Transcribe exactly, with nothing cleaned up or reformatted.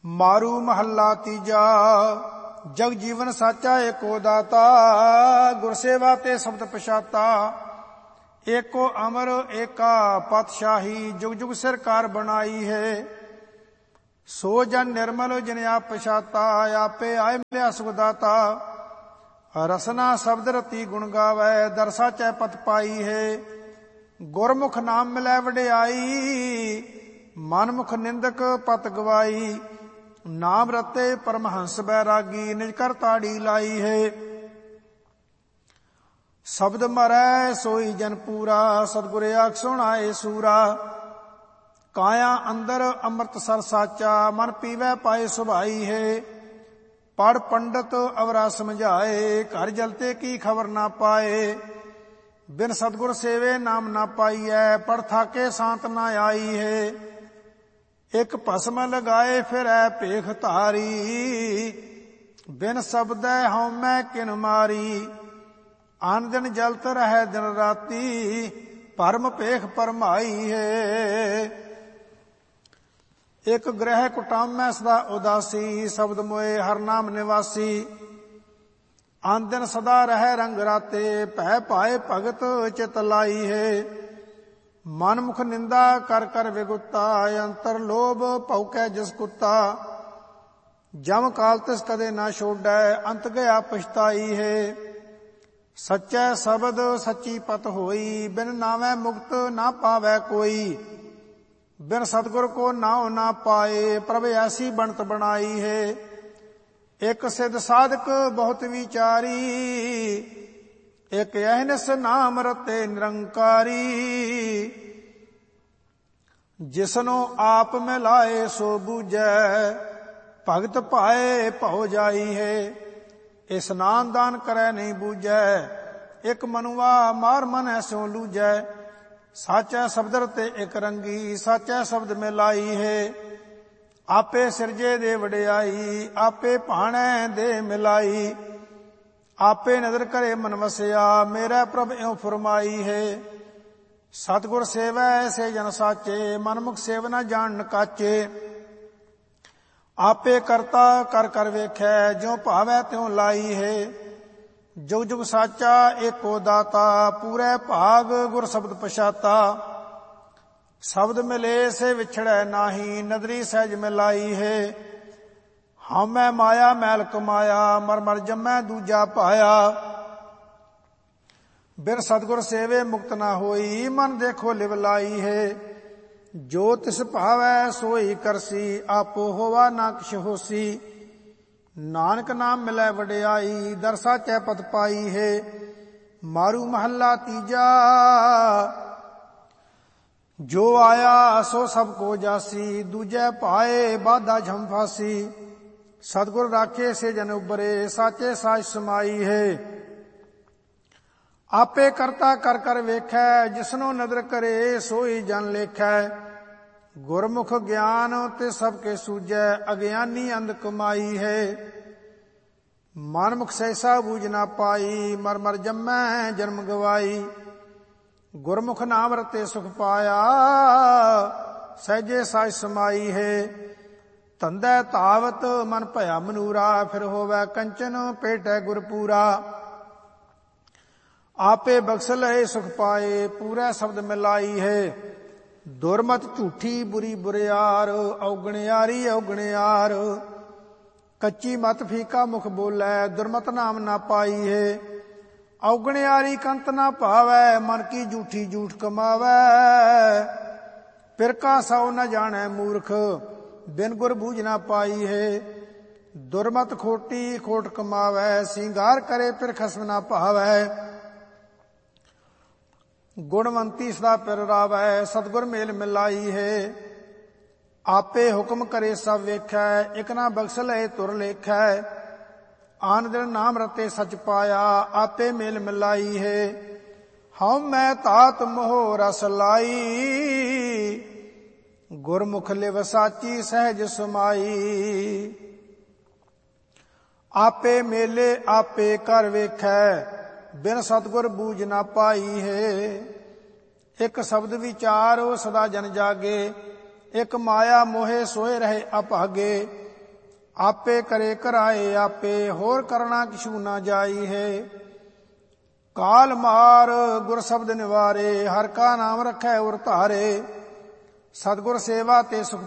ਮਾਰੂ ਮਹੱਲਾ ਤੀਜਾ। ਜਗ ਜੀਵਨ ਸਾਚਾ ਏਕੋ ਦਾਤਾ, ਗੁਰਸੇਵਾ ਤੇ ਸ਼ਬਦ ਪਛਾਤਾ। ਏਕੋ ਅਮਰ ਏਕਾ ਪਾਤਸ਼ਾਹੀ, ਜੁਗ ਜੁਗ ਸਰਕਾਰ ਬਣਾਈ ਹੈ। ਸੋ ਜਨ ਨਿਰਮਲ ਜਿਨ ਆਪ ਪਛਾਤਾ, ਆਪੇ ਆਏ ਮਿਲਿਆ ਸੁਖ ਦਾਤਾ। ਰਸਨਾ ਸ਼ਬਦ ਰਤੀ ਗੁਣ ਗਾਵੈ, ਦਰਸਾ ਚੈ ਪਤ ਪਾਈ ਹੈ। ਗੁਰਮੁਖ ਨਾਮ ਮਿਲੈ ਵਡਿਆਈ, ਮਨਮੁਖ ਨਿੰਦਕ ਪਤ ਗਵਾਈ। ਨਾਮ ਰਤੇ ਪਰਮਹੰਸ ਬੈਰਾਗੀ, ਨਿਜ ਕਰ ਤਾੜੀ ਲਾਈ ਹੈ। ਸ਼ਬਦ ਮਰੈ ਸੋਈ ਜਨ ਪੂਰਾ, ਸਤਿਗੁਰ ਆਖ ਸੁਣਾਏ ਸੂਰਾ। ਕਾਇਆ ਅੰਦਰ ਅੰਮ੍ਰਿਤਸਰ ਸਾਚਾ, ਮਨ ਪੀਵੈ ਪਾਏ ਸੁਭਾਈ ਹੈ। ਪੜ ਪੰਡਤ ਅਵਰਾ ਸਮਝਾਏ, ਘਰ ਜਲਤੇ ਕੀ ਖਬਰ ਨਾ ਪਾਏ। ਬਿਨ ਸਤਿਗੁਰ ਸੇਵੇ ਨਾਮ ਨਾ ਪਾਈਐ, ਪੜ ਥਾਕੇ ਸ਼ਾਂਤ ਨਾ ਆਈ ਹੈ। ਇੱਕ ਭਸਮ ਲਗਾਏ ਫਿਰੈ ਭੇਖ ਧਾਰੀ, ਬਿਨ ਸ਼ਬਦੈ ਹਉਮੈ ਕਿਨ ਮਾਰੀ। ਆਨ ਦਿਨ ਜਲਤ ਰਹਿ ਦਿਨ ਰਾਤੀ, ਭਰਮ ਭੇਖ ਭਰਮਾਈ ਹੈ। ਇੱਕ ਗ੍ਰਹਿ ਕੁਟਾਮੈ ਸਦਾ ਉਦਾਸੀ, ਸ਼ਬਦ ਮੋਏ ਹਰ ਨਾਮ ਨਿਵਾਸੀ। ਆਨ ਦਿਨ ਸਦਾ ਰਹਿ ਰੰਗ ਰਾਤੇ, ਭੈ ਪਾਏ ਭਗਤ ਚਿਤ ਲਾਈ ਹੈ। ਮਨ ਮੁਖ ਨਿੰਦਾ ਕਰ ਕਰ ਵਿਗੁਤਾ, ਅੰਤਰ ਲੋਭ ਭਉਕੈ ਜਿਸ ਕੁੱਤਾ। ਜਮ ਕਾਲ ਤਿਸ ਕਦੇ ਨਾ ਛੋਡੈ, ਅੰਤ ਗਿਆ ਪਛਤਾਈ ਹੈ। ਸੱਚੈ ਸ਼ਬਦ ਸੱਚੀ ਪਤ ਹੋਈ, ਬਿਨ ਨਾਵੈ ਮੁਕਤ ਨਾ ਪਾਵੈ ਕੋਈ। ਬਿਨ ਸਤਿਗੁਰ ਕੋ ਨਾਉ ਨਾ ਪਾਏ, ਪ੍ਰਭ ਐਸੀ ਬਣਤ ਬਣਾਈ ਹੈ। ਇੱਕ ਸਿੱਧ ਸਾਧਕ ਬਹੁਤ ਵਿਚਾਰੀ, ਇੱਕ ਅਹਨਿਸ ਨਾਮ ਰਤੇ ਨਿਰੰਕਾਰੀ। ਜਿਸਨੂੰ ਆਪ ਮਿਲਾਏ ਸੋ ਬੂਝੈ, ਭਗਤ ਪਾਏ ਭਉ ਜਾਈ ਹੈ। ਇਸਨਾਨ ਦਾਨ ਕਰੈ ਨਹੀਂ ਬੂਝੈ, ਇੱਕ ਮਨੁਆ ਮਾਰ ਮਨ ਐਸੋ ਲੂਝੈ। ਸਾਚੈ ਸ਼ਬਦ ਰਤੇ ਇੱਕ ਰੰਗੀ, ਸਾਚੈ ਸ਼ਬਦ ਮਿਲਾਈ ਹੈ। ਆਪੇ ਸਿਰਜੇ ਦੇ ਵਡਿਆਈ, ਆਪੇ ਭਾਣੈ ਦੇ ਮਿਲਾਈ। ਆਪੇ ਨਦਰ ਕਰੇ ਮਨ ਵਸਿਆ, ਮੇਰਾ ਪ੍ਰਭ ਇਉ ਫਰਮਾਈ ਹੈ। ਸਤਿਗੁਰ ਸੇਵੈ ਐਸੇ ਜਨ ਸਾਚੇ, ਮਨਮੁਖ ਸੇਵ ਨਾ ਜਾਣ ਕਾਚੇ। ਆਪੇ ਕਰਤਾ ਕਰ ਕਰ ਵੇਖੈ, ਜਿਉ ਭਾਵੈ ਤਿਉ ਲਾਈ ਹੈ। ਜੁਗ ਜੁਗ ਸਾਚਾ ਏਕੋ ਦਾਤਾ, ਪੂਰੇ ਭਾਗ ਗੁਰ ਸ਼ਬਦ ਪਛਾਤਾ। ਸ਼ਬਦ ਮਿਲੇ ਸੇ ਵਿਛੜੈ ਨਾਹੀ, ਨਦਰੀ ਸਹਿਜ ਮਿਲਾਈ ਹੈ। ਹਉਮੈ ਮਾਇਆ ਮੈਲ ਕਮਾਇਆ, ਮਰ ਮਰ ਜੰਮੈ ਦੂਜਾ ਪਾਇਆ। ਬਿਨ ਸਤਿਗੁਰ ਸੇਵੇ ਮੁਕਤ ਨਾ ਹੋਈ, ਮਨ ਦੇਖੋ ਲਿਵ ਲਾਈ ਹੈ। ਜੋ ਤਿਸ ਭਾਵੈ ਸੋਈ ਕਰਸੀ, ਆਪੋ ਹੋਵਾ ਨਾ ਕਿਛ ਹੋਸੀ। ਨਾਨਕ ਨਾਮ ਮਿਲੈ ਵਡਿਆਈ, ਦਰਸਾ ਚੈ ਪਤ ਪਾਈ ਹੈ। ਮਾਰੂ ਮਹੱਲਾ ਤੀਜਾ। ਜੋ ਆਇਆ ਸੋ ਸਭ ਕੋ ਜਾਸੀ, ਦੂਜੈ ਪਾਏ ਬਾਧਾ ਝਮ ਫਾਸੀ। ਸਤਿਗੁਰ ਰਾਖੇ ਸੇ ਜਨ ਉਬਰੇ, ਸਾਚੇ ਸਾਚ ਸਮਾਈ ਹੈ। ਆਪੇ ਕਰਤਾ ਕਰ ਕਰ ਵੇਖੈ, ਜਿਸਨੂੰ ਨਦਰ ਕਰੇ ਸੋਈ ਜਨ ਲੇਖੈ। ਗੁਰਮੁਖ ਗਿਆਨ ਤੇ ਸਭ ਕੇ ਸੂਝੈ, ਅਗਿਆਨੀ ਅੰਧ ਕਮਾਈ ਹੈ। ਮਨਮੁਖ ਸਹਿਸਾ ਬੂਝ ਨਾ ਪਾਈ, ਮਰ ਮਰ ਜੰਮੈ ਜਨਮ ਗਵਾਈ। ਗੁਰਮੁਖ ਨਾਮ ਰਤੇ ਸੁਖ ਪਾਇਆ, ਸਹਿਜੇ ਸਾਚ ਸਮਾਈ ਹੈ। ਧੰਦੈ ਧਾਵਤ ਮਨ ਭਇਆ ਮਨੂਰਾ, ਫਿਰ ਹੋਵੈ ਕੰਚਨ ਭੇਟੈ ਗੁਰਪੂਰਾ। ਆਪੇ ਬਖਸ਼ ਲਏ ਸੁਖ ਪਾਏ, ਪੂਰਾ ਸ਼ਬਦ ਮਿਲਾਈ ਹੈ। ਦੁਰਮਤ ਝੂਠੀ ਬੁਰੀ ਬੁਰਿਆਰ, ਔਗਣਿਆਰੀ ਔਗਣਿਆਰ। ਕੱਚੀ ਮਤ ਫੀਕਾ ਮੁਖ ਬੋਲੈ, ਦੁਰਮਤ ਨਾਮ ਨਾ ਪਾਈ ਹੈ। ਔਗਣਿਆਰੀ ਕੰਤ ਨਾ ਭਾਵੈ, ਮਨ ਕੀ ਝੂਠੀ ਝੂਠ ਕਮਾਵੈ। ਪਿਰਕਾ ਸਉ ਨ ਜਾਣੈ ਮੂਰਖ, ਬਿਨ ਗੁਰ ਬੂਝ ਨਾ ਪਾਈ ਹੈ। ਦੁਰਮਤ ਖੋਟੀ ਖੋਟ ਕਮਾਵੈ, ਸਿੰਗਾਰ ਕਰੇ ਫਿਰ ਖਸਮ ਨਾ ਭਾਵੈ। ਗੁਣਵੰਤੀ ਸਦਾ ਪਿਰ ਰਾਵੈ, ਸਤਿਗੁਰ ਮੇਲ ਮਿਲਾਈ ਹੈ। ਆਪੇ ਹੁਕਮ ਕਰੇ ਸਭ ਵੇਖੈ, ਇਕ ਨਾ ਬਖਸ਼ ਲਏ ਤੁਰ ਲੇਖੈ। ਆਨ ਦਿਨ ਨਾਮ ਰਤੇ ਸਚ ਪਾਇਆ, ਆਪੇ ਮੇਲ ਮਿਲਾਈ ਹੈ। ਹਉਮੈ ਧਾਤ ਮੋਹ ਰਸ ਲਾਈ, ਗੁਰਮੁਖ ਲਿਵ ਸਾਚੀ ਸਹਿਜ ਸਮਾਈ। ਆਪੇ ਮੇਲੇ ਆਪੇ ਕਰ ਵੇਖੈ, ਬਿਨ ਸਤਿਗੁਰ ਬੂਝ ਨਾ ਪਾਈ ਹੈ। ਇੱਕ ਸ਼ਬਦ ਵਿਚਾਰ ਸਦਾ ਜਨ ਜਾਗੇ, ਇੱਕ ਮਾਇਆ ਮੋਹੇ ਸੋਏ ਰਹੇ ਅਭਾਗੇ। ਆਪੇ ਕਰੇ ਕਰਾਏ ਆਪੇ, ਹੋਰ ਕਰਨਾ ਕਿਛੂ ਨਾ ਜਾਈ ਹੈ। ਕਾਲ ਮਾਰ ਗੁਰ ਸ਼ਬਦ ਨਿਵਾਰੇ, ਹਰ ਕਾ ਨਾਮ ਰਖੈ ਉਰ ਧਾਰੇ। ਸਤਿਗੁਰ ਸੇਵਾ ਤੇ ਸੁਖ